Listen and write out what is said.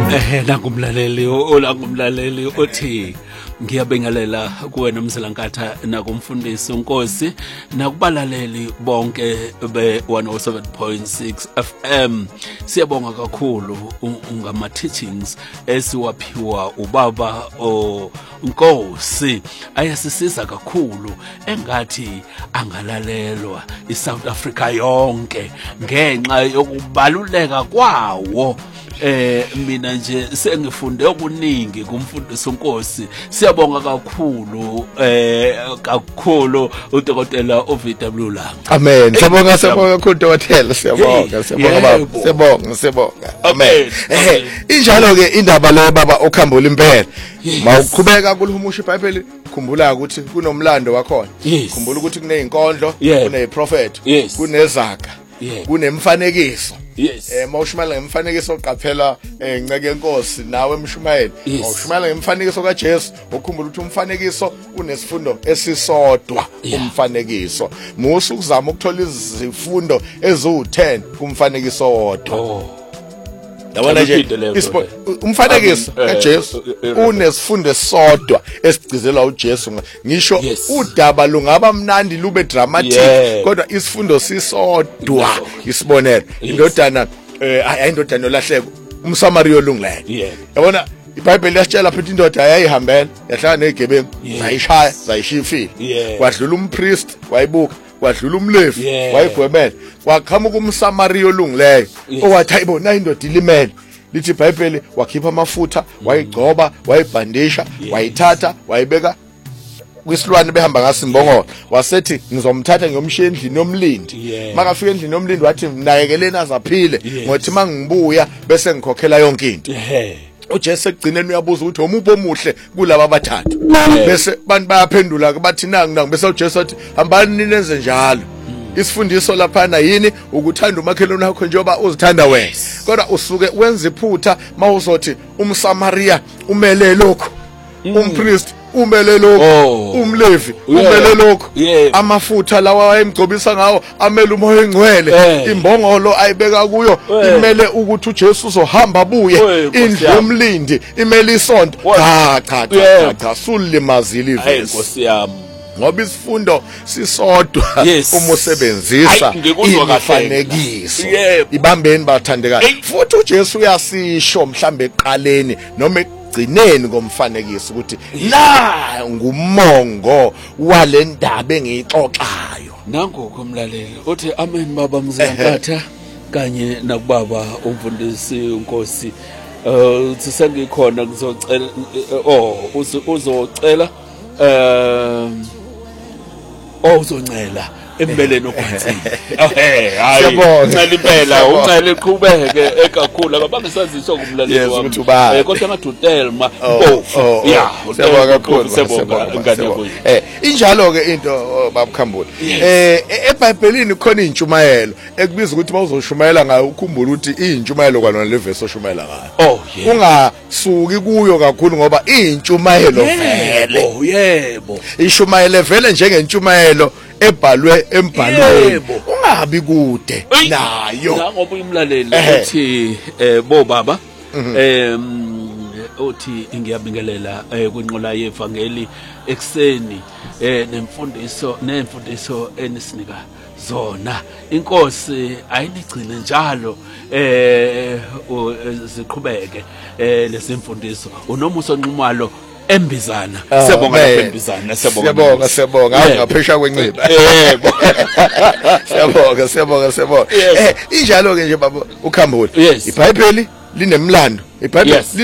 Nangumlaleli olangumlaleli uthi ngiyabingelela kuwena Mzelankatha nakumfundisi uNkosi nakubalaleli bonke be 107.6 FM. Siyabonga kakhulu ngama teachings esiwaphiwa ubaba uNkosi, ayasisiza kakhulu engathi angalalelwa iSouth Africa yonke ngenxa yokubaluleka kwawo. Mina nje sengifunde okuningi kumfundisi uNkosi. Siyabonga kakhulu uDokotela oVW Langa. Amen. Siyabonga kakhulu Dokotela. Siyabonga baba. Siyabonga. Amen. Injalo ke indaba le baba okhambula impela. Mawuqhubeka kuluhumusha iBhayibheli, khumbula ukuthi kunomlando wakhona. Khumbula ukuthi kunezinkondlo, kuneziprofeti, kunezaga, kunemfanekiso. Mawushumayela ngemfanekiso oqaphela nceke yenkosi nawe emshumayeli. Mawushumayela ngemfanekiso kaJesu, ukukhumbula ukuthi umfanekiso unesifundo esisodwa umfanekiso. Musu ukuzama ukuthola izifundo eziwu10 kumfanekiso wodwa. Yabona nje umfanekiso kaJesu unesifundo esisodwa esigcizelwa uJesu. Ngisho udaba lungaba mnandi lube dramatic kodwa isifundo sisodwa. Isibonelo indodana indodana yolahleko umSamariya olungileyo. Yabona iBhayibheli yasitshela phethe indoda ayayihambela yahlala nezigebengu zayishaya zayishifile. Kwadlula umpriest wayibuka, kwadlula umlevi wayigwemela, kwaqhamuka umSamariya olungileyo owathi ayibona indoda ilimele. Lithi iBhayibheli wakhipha amafutha, wayigcoba, wayibhandisha, wayithatha, wayibeka kwisilwane behamba ngasimbongolo. Wasethi ngizomthatha ngiyomshiya endlini yomlindi. Makafika endlini yomlindi wathi nayekeleni azaphile ngothi mangibuya bese ngikhokhela yonke into. uJesu egcineni uyabuza ukuthi omuphi omuhle kulabo abathathu. Bese abantu bayaphendula bathi nangu bese uJesu athi hambani nenze njalo. Isifundiso laphana yini? Ukuthanda umakhelwane wakho njengoba uzithanda wena. Kodwa usuke wenza iphutha mawuzothi umSamariya umele lokho, umpriest umele lokho, umlevi umele lokho, amafutha lawa ayemgcobisa ngawo amele umoya engcwele, imbongolo ayibeka kuyo imele ukuthi uJesu uzohamba abuye, indlu yomlindi imele isonto. Cha sulimazile ivesi. Nkosi yami, ngoba isifundo sisodwa uma usebenzisa imifanekiso. Ibambeni bathandekayo. Futhi uJesu uyasisho mhlambe eqaleni noma gcineni komfanekiso ukuthi la ngumongo walendaba engixoxayo. Nangu kumlaleli uthi amen baba Mzelankatha kanye nakubaba umfundisi uNkosi. Sisengikhona ngizocela uzocela uzoncela embeleni okwanzini. Ngicela impela uncele iqhubeke ekakhulu abangesaziswa kumlaleli wami. Kodwa ngaDutel siyabonga kakhulu. Injalo ke into babukhambula. eBhayibhelini khona intshumayelo ekubizwa ukuthi mawuzoshumayela ngayo ukhumbula ukuthi intshumayelo kwanona le verse oshumayela ngayo. Ungasuki kuyo kakhulu ngoba intshumayelo vele. Yebo. Ishumayelo vele njengentshumayelo ebhalwe embhalweni. Ungabi kude nayo. Ngoba umlaleli uthi bo baba uthi ngiyabingelela kwinqola yevangeli ekseni nemfundiso enisinika zona. Inkosi ayinigcine njalo ziqhubeke lesimfundiso unomuso onqumalo embizana. Siyabonga lapha embizana. Siyabonga ngaphesha kwenciba. Siyabonga. Injalo ke nje baba ukhambula. iBhayibheli linemlando. iBhayibheli